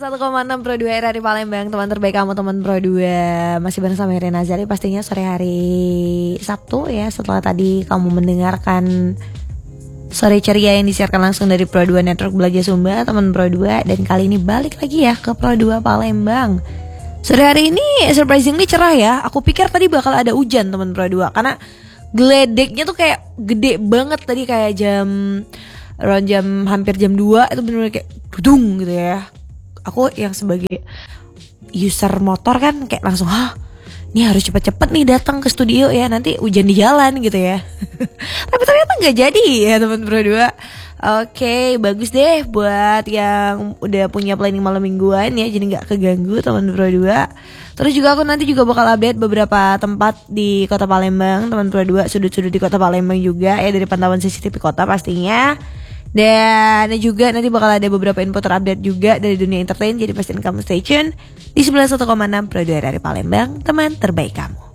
101,6 Pro 2 RRI Palembang. Teman terbaik kamu, teman Pro 2. Masih bareng sama Irina Azari. Pastinya sore hari Sabtu ya. Setelah tadi kamu mendengarkan Sore Ceria yang disiarkan langsung dari Pro 2 Network Belajar Sumba, teman Pro 2. Dan kali ini balik lagi ya ke Pro 2 Palembang. Sore hari ini surprisingly cerah ya. Aku pikir tadi bakal ada hujan teman Pro 2, karena geledeknya tuh kayak gede banget tadi, kayak hampir jam 2 itu bener-bener kayak budung gitu ya. Aku yang sebagai user motor kan kayak langsung ini harus cepet-cepet nih datang ke studio ya, nanti hujan di jalan gitu ya. Tapi ternyata gak jadi ya teman Pro 2. Oke, bagus deh buat yang udah punya planning malam mingguan ya, jadi gak keganggu teman Pro 2. Terus juga aku nanti juga bakal update beberapa tempat di kota Palembang teman Pro 2, sudut-sudut di kota Palembang juga ya, dari pantauan CCTV kota pastinya. Dan juga nanti bakal ada beberapa info terupdate juga dari dunia entertain. Jadi pastiin kamu stay tune di 91,6 Pro 2 RRI Palembang, teman terbaik kamu.